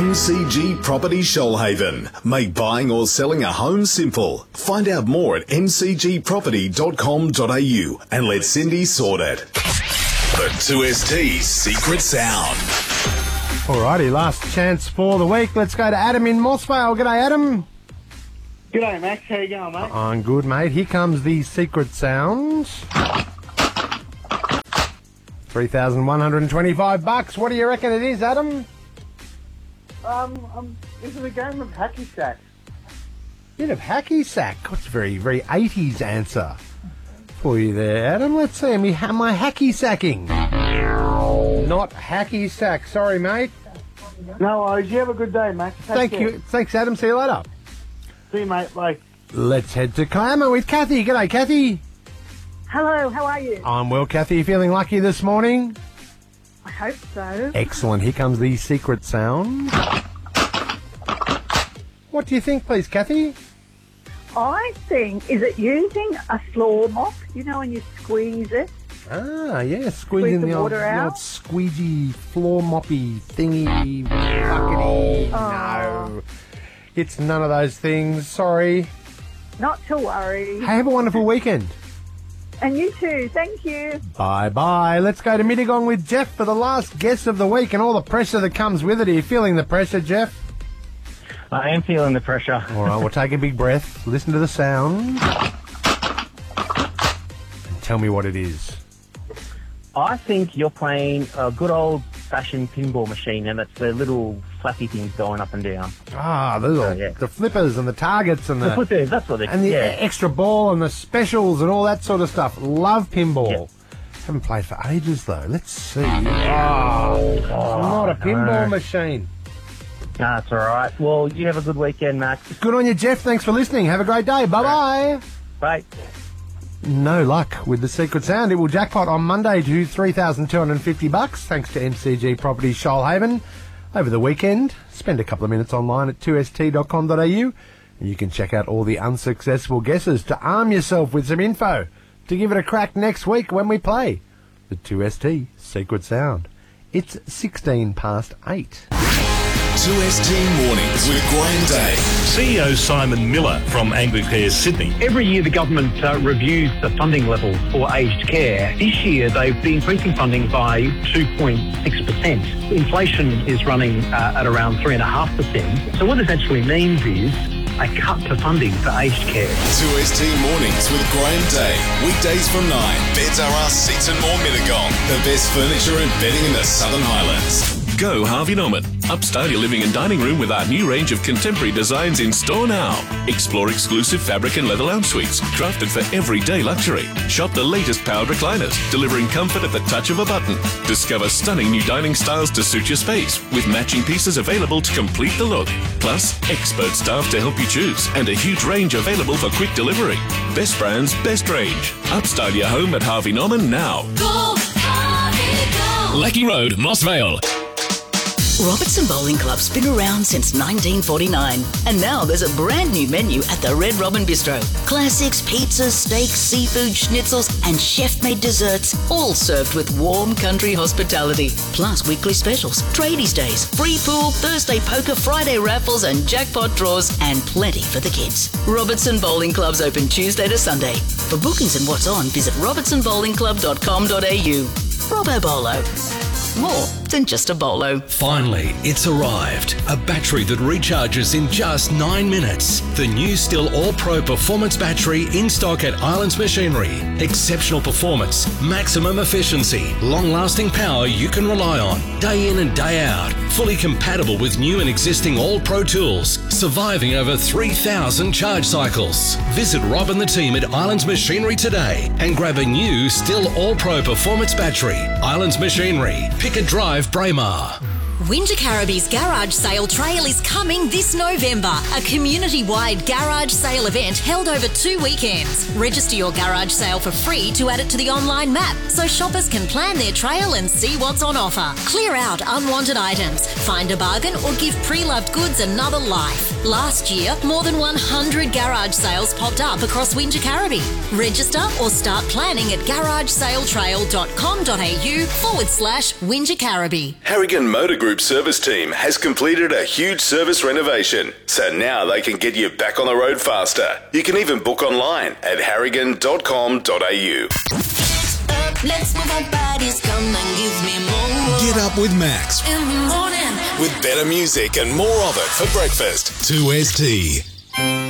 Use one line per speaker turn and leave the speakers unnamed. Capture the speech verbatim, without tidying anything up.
M C G Property Shoalhaven. Make buying or selling a home simple. Find out more at m c g property dot com dot a u and let Cindy sort it. The two S T's secret sound.
Alrighty, last chance for the week. Let's go to Adam in Mossvale. G'day, Adam.
G'day, Max. How you going, mate?
I'm good, mate. Here comes the secret sound. three thousand one hundred twenty-five bucks. What do you reckon it is, Adam?
Um, um, this is a game of hacky sack.
Bit of hacky sack. What's a very, very eighties answer for you there, Adam? Let's see. Me, am I hacky sacking? Not hacky sack. Sorry, mate.
No worries. You have a good day, Max. Take
Thank
care.
you. Thanks, Adam. See you later.
See you, mate. Bye.
Let's head to Kiama with Kathy. G'day, Kathy.
Hello, how are you?
I'm well, Kathy. You feeling lucky this morning?
I hope so.
Excellent. Here comes the secret sound. What do you think, please, Kathy?
I think, is it using a floor mop? You know when you squeeze it?
Ah, yeah, squeezing
Squeeze the
the, old,
water
the
out?
old squeegee, floor moppy, thingy, buckety.
Oh.
No, it's none of those things. Sorry.
Not to worry.
Hey, have a wonderful weekend.
And you too. Thank you.
Bye-bye. Let's go to Mittagong with Jeff for the last guess of the week and all the pressure that comes with it. Are you feeling the pressure, Jeff?
I am feeling the pressure.
All right, we'll take a big breath. Listen to the sound. And tell me what it is.
I think you're playing a good old-fashioned pinball machine, and it's the little flappy things going up and down.
Ah, the, little,
Oh, yeah.
the flippers and the targets and the...
The flippers, that's what they
And the
yeah.
extra ball and the specials and all that sort of stuff. Love pinball.
Yep.
Haven't played for ages, though. Let's see. Oh, it's not a pinball
no.
machine.
Nah, it's all right. Well, you have a good weekend, Max.
Good on you, Jeff. Thanks for listening. Have a great day. Bye-bye.
Bye.
No luck with the secret sound. It will jackpot on Monday to three thousand two hundred fifty bucks, thanks to M C G Property Shoalhaven. Over the weekend, spend a couple of minutes online at two s t dot com dot a u and you can check out all the unsuccessful guesses to arm yourself with some info to give it a crack next week when we play the two S T Secret Sound. It's sixteen past eight.
two S T Mornings with Graham Day.
C E O Simon Miller from Anglicare Sydney.
Every year the government uh, reviews the funding level for aged care. This year they've been increasing funding by two point six percent. Inflation is running uh, at around three point five percent. So what this actually means is a cut to funding for aged care.
two S T Mornings with Graham Day. Weekdays from nine. Beds R Us, Seats and More Mittagong. The best furniture and bedding in the Southern Highlands.
Go Harvey Norman. Upstyle your living and dining room with our new range of contemporary designs in store now. Explore exclusive fabric and leather lounge suites, crafted for everyday luxury. Shop the latest powered recliners, delivering comfort at the touch of a button. Discover stunning new dining styles to suit your space, with matching pieces available to complete the look. Plus, expert staff to help you choose, and a huge range available for quick delivery. Best brands, best range. Upstyle your home at Harvey Norman now.
Go, Harvey, go!
Lackey Road, Mossvale.
Robertson Bowling Club's been around since nineteen forty-nine, and now there's a brand new menu at the Red Robin Bistro. Classics, pizzas, steaks, seafood, schnitzels, and chef-made desserts, all served with warm country hospitality. Plus weekly specials, tradies days, free pool, Thursday poker, Friday raffles, and jackpot draws, and plenty for the kids. Robertson Bowling Club's open Tuesday to Sunday. For bookings and what's on, visit robertson bowling club dot com dot a u. Robbo Bolo. More than just a bolo.
Finally, it's arrived. A battery that recharges in just nine minutes. The new Still All Pro Performance Battery in stock at Islands Machinery. Exceptional performance, maximum efficiency, long-lasting power you can rely on, day in and day out. Fully compatible with new and existing All Pro tools, surviving over three thousand charge cycles. Visit Rob and the team at Islands Machinery today and grab a new Still All Pro Performance Battery. Islands Machinery. Pick a drive, Braemar.
Winter Caribbee's Garage Sale Trail is coming this November. A community-wide garage sale event held over two weekends. Register your garage sale for free to add it to the online map so shoppers can plan their trail and see what's on offer. Clear out unwanted items. Find a bargain or give pre-loved goods another life. Last year, more than one hundred garage sales popped up across Wingecarribee. Register or start planning at garagesaletrail.com.au forward slash Wingecarribee.
Harrigan Motor Group service team has completed a huge service renovation, so now they can get you back on the road faster. You can even book online at harrigan dot com dot a u.
Let's move our bodies, come and give me more.
Get up with Max.
In the morning.
With better music and more of it for breakfast. two S T.